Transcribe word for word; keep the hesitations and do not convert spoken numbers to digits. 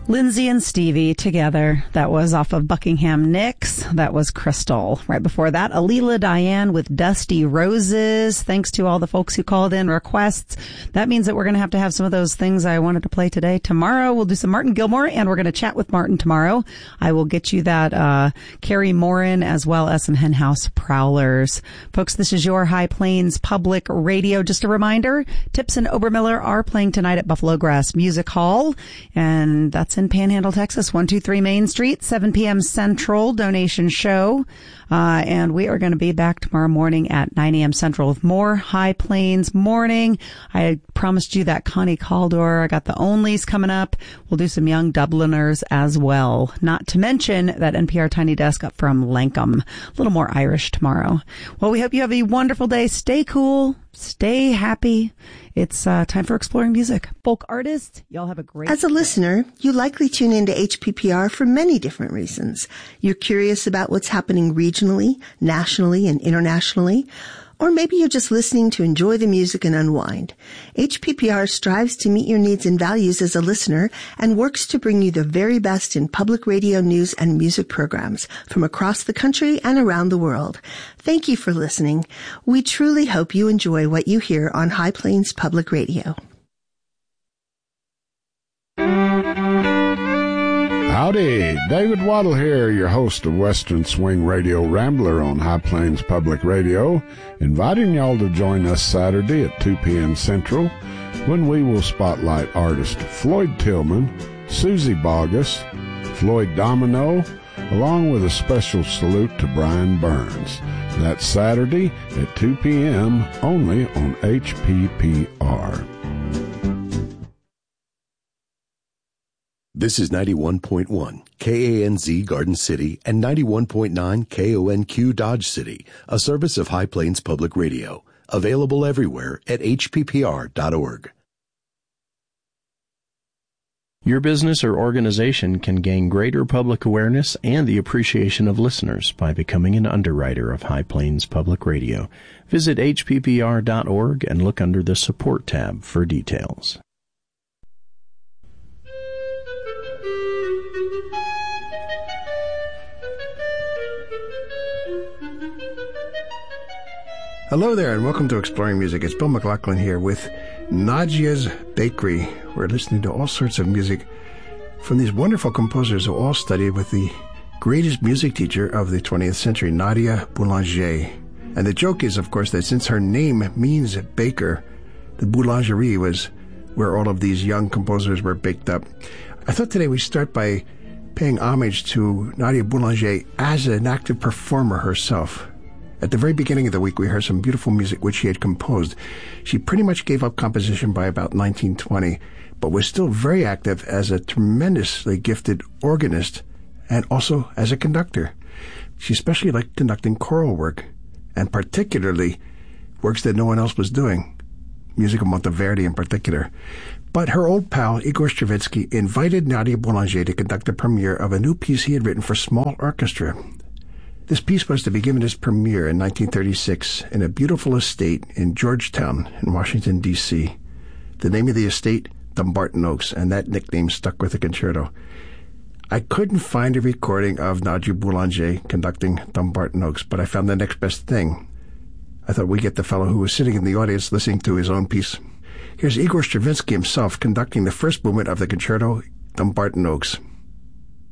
Lindsay and Stevie together. That was off of Buckingham Nicks. That was Crystal. Right before that, Alila Diane with Dusty Roses. Thanks to all the folks who called in requests. That means that we're going to have to have some of those things I wanted to play today. Tomorrow, we'll do some Martin Gilmore, and we're going to chat with Martin tomorrow. I will get you that uh Carrie Morin as well as some Henhouse Prowlers. Folks, this is your High Plains Public Radio. Just a reminder, Tips and Obermiller are playing tonight at Buffalo Grass Music Hall, and that's in Panhandle, Texas, one two three Main Street, seven p.m. Central, donation show. Uh, and we are going to be back tomorrow morning at nine a.m. Central with more High Plains Morning. I promised you that Connie Caldor. I got the Onlys coming up. We'll do some young Dubliners as well. Not to mention that N P R Tiny Desk up from Lankham. A little more Irish tomorrow. Well, we hope you have a wonderful day. Stay cool. Stay happy. It's uh, time for Exploring Music. Folk artists, y'all have a great As a day. listener, you likely tune into H P P R for many different reasons. You're curious about what's happening regionally, nationally, and internationally. Or maybe you're just listening to enjoy the music and unwind. H P P R strives to meet your needs and values as a listener and works to bring you the very best in public radio news and music programs from across the country and around the world. Thank you for listening. We truly hope you enjoy what you hear on High Plains Public Radio. Howdy, David Waddle here, your host of Western Swing Radio Rambler on High Plains Public Radio, inviting y'all to join us Saturday at two p.m. Central when we will spotlight artist Floyd Tillman, Susie Bogus, Floyd Domino, along with a special salute to Brian Burns. That's Saturday at two p.m. only on H P P R. This is ninety-one point one K A N Z Garden City and ninety-one point nine K O N Q Dodge City, a service of High Plains Public Radio. Available everywhere at H P P R dot org. Your business or organization can gain greater public awareness and the appreciation of listeners by becoming an underwriter of High Plains Public Radio. Visit H P P R dot org and look under the Support tab for details. Hello there, and welcome to Exploring Music. It's Bill McLaughlin here with Nadia's Bakery. We're listening to all sorts of music from these wonderful composers who all studied with the greatest music teacher of the twentieth century, Nadia Boulanger. And the joke is, of course, that since her name means baker, the boulangerie was where all of these young composers were baked up. I thought today we'd start by paying homage to Nadia Boulanger as an active performer herself. At the very beginning of the week, we heard some beautiful music which she had composed. She pretty much gave up composition by about nineteen twenty, but was still very active as a tremendously gifted organist and also as a conductor. She especially liked conducting choral work, and particularly works that no one else was doing, music of Monteverdi in particular. But her old pal, Igor Stravinsky, invited Nadia Boulanger to conduct the premiere of a new piece he had written for small orchestra. This piece was to be given its premiere in nineteen thirty-six in a beautiful estate in Georgetown in Washington, D C The name of the estate, Dumbarton Oaks, and that nickname stuck with the concerto. I couldn't find a recording of Nadia Boulanger conducting Dumbarton Oaks, but I found the next best thing. I thought we'd get the fellow who was sitting in the audience listening to his own piece. Here's Igor Stravinsky himself conducting the first movement of the concerto, Dumbarton Oaks.